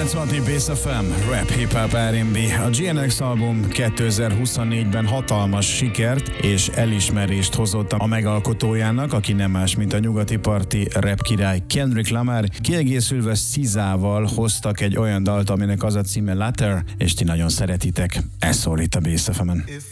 96 Bass FM, Rap, Hip Hop, R&B. A GNX album 2024-ben hatalmas sikert és elismerést hozott a megalkotójának, aki nem más, mint a nyugati parti rap király Kendrick Lamar. Kiegészülve SZA-val hoztak egy olyan dalt, aminek az a címe Latter, és ti nagyon szeretitek. Ez szól itt a Bass FM-en.